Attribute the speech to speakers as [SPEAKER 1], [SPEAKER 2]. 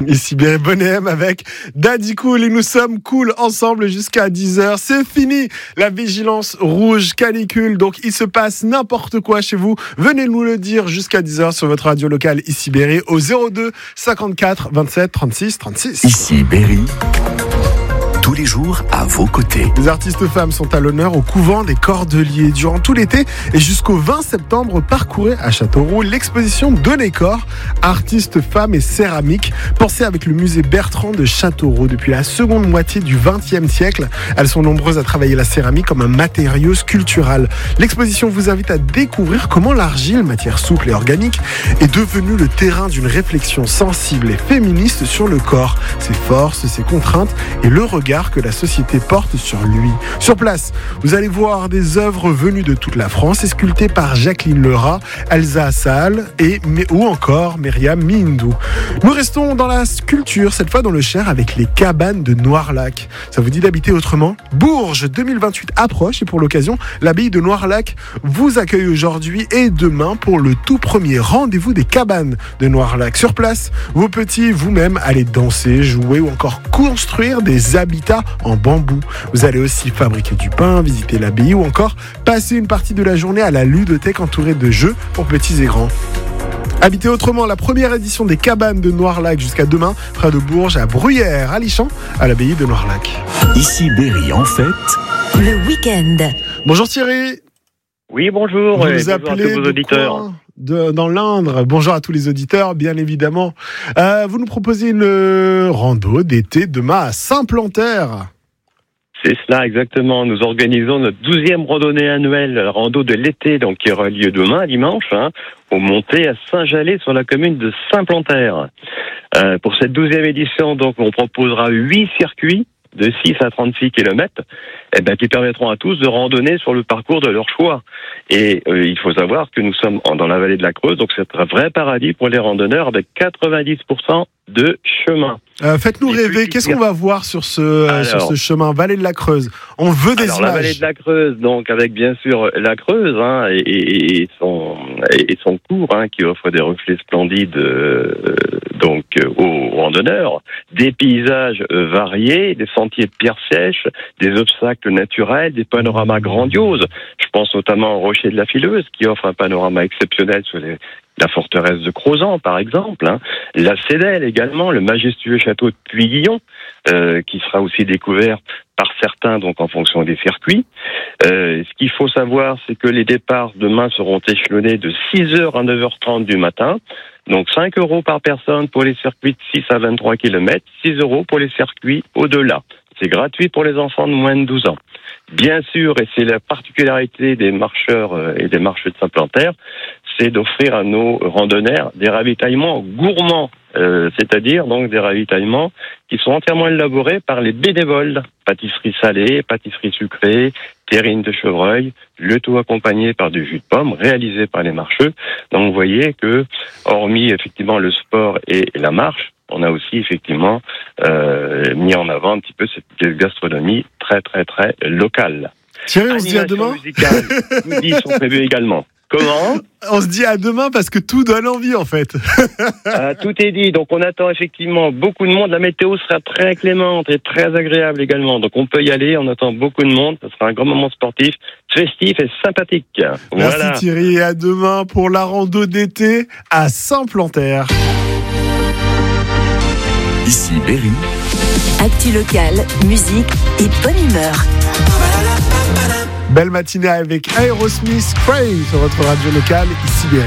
[SPEAKER 1] Ici Bonnet M avec Daddy Cool et nous sommes cool ensemble jusqu'à 10h. C'est fini la vigilance rouge canicule, donc il se passe n'importe quoi chez vous. Venez nous le dire jusqu'à 10h sur votre radio locale Ici Berry au 02 54 27 36 36.
[SPEAKER 2] Ici Berry. Tous les jours à vos côtés.
[SPEAKER 1] Les artistes femmes sont à l'honneur au couvent des Cordeliers. Durant tout l'été et jusqu'au 20 septembre, parcourez à Châteauroux l'exposition Donner corps, artistes femmes et céramique, pensée avec le musée Bertrand de Châteauroux. Depuis la seconde moitié du XXe siècle, elles sont nombreuses à travailler la céramique comme un matériau sculptural. L'exposition vous invite à découvrir comment l'argile, matière souple et organique, est devenue le terrain d'une réflexion sensible et féministe sur le corps, ses forces, ses contraintes et le regard que la société porte sur lui. Sur place, vous allez voir des œuvres venues de toute la France et sculptées par Jacqueline Lerat, Elsa Assal ou encore Myriam Mindou. Nous restons dans la sculpture, cette fois dans le Cher avec les cabanes de Noirlac. Ça vous dit d'habiter autrement ? Bourges 2028 approche et pour l'occasion, l'abbaye de Noirlac vous accueille aujourd'hui et demain pour le tout premier rendez-vous des cabanes de Noirlac. Sur place, vos petits vous-même allez danser, jouer ou encore construire des habitats en bambou. Vous allez aussi fabriquer du pain, visiter l'abbaye ou encore passer une partie de la journée à la ludothèque entourée de jeux pour petits et grands. Habitez autrement, la première édition des cabanes de Noirlac jusqu'à demain, près de Bourges, à Bruyères, à Lichamps, à l'abbaye de Noirlac.
[SPEAKER 2] Ici Berry en fête.
[SPEAKER 3] Le week-end.
[SPEAKER 1] Bonjour Thierry.
[SPEAKER 4] Oui, bonjour.
[SPEAKER 1] Vous nous
[SPEAKER 4] bonjour
[SPEAKER 1] appelez
[SPEAKER 4] à tous vos auditeurs.
[SPEAKER 1] dans l'Indre. Bonjour à tous les auditeurs, bien évidemment. Vous nous proposez une rando d'été demain à Saint-Plantaire.
[SPEAKER 4] C'est cela, exactement. Nous organisons notre 12e randonnée annuelle, la rando de l'été, donc qui aura lieu demain, dimanche, au montée à Saint-Jalais, sur la commune de Saint-Plantaire. Pour cette 12e édition, donc, on proposera 8 circuits de 6 à 36 km, qui permettront à tous de randonner sur le parcours de leur choix. Et il faut savoir que nous sommes dans la vallée de la Creuse, donc c'est un vrai paradis pour les randonneurs avec 90% de chemin.
[SPEAKER 1] Faites-nous rêver, qu'est-ce qu'on va voir sur ce chemin, vallée de la Creuse ? On veut des images.
[SPEAKER 4] La vallée de la Creuse, donc avec bien sûr la Creuse et son cours qui offre des reflets splendides aux randonneurs, des paysages variés, des sentiers de pierre sèche, des obstacles naturels, des panoramas grandioses. Je pense notamment au Rocher de la Fileuse qui offre un panorama exceptionnel sur la forteresse de Crozant, par exemple, la Cédelle également, le majestueux château de Puy-Guillon, qui sera aussi découvert par certains, donc en fonction des circuits. Ce qu'il faut savoir, c'est que les départs demain seront échelonnés de 6h à 9h30 du matin. Donc 5 € par personne pour les circuits de 6 à 23 km, 6 € pour les circuits au-delà. C'est gratuit pour les enfants de moins de 12 ans. Bien sûr, et c'est la particularité des marcheurs et des marcheurs de Saint-Plantaire, c'est d'offrir à nos randonneurs des ravitaillements gourmands, c'est-à-dire donc des ravitaillements qui sont entièrement élaborés par les bénévoles. Pâtisserie salée, pâtisserie sucrée, terrine de chevreuil, le tout accompagné par du jus de pomme réalisé par les marcheux. Donc vous voyez que, hormis effectivement le sport et la marche, on a aussi effectivement mis en avant un petit peu cette gastronomie très très très locale.
[SPEAKER 1] Thierry, on se dit à demain.
[SPEAKER 4] Animations sont prévues également. Comment ?
[SPEAKER 1] On se dit à demain parce que tout donne envie en fait.
[SPEAKER 4] Tout est dit, donc on attend effectivement beaucoup de monde. La météo sera très clémente et très agréable également. Donc on peut y aller, on attend beaucoup de monde. Ce sera un grand moment sportif, festif et sympathique.
[SPEAKER 1] Merci
[SPEAKER 4] voilà.
[SPEAKER 1] Thierry et à demain pour la rando d'été à Saint-Plantaire.
[SPEAKER 2] Ici Berry.
[SPEAKER 3] Actu locale, musique et bonne humeur.
[SPEAKER 1] Belle matinée avec Aerosmith Crave sur votre radio locale, ici Berry.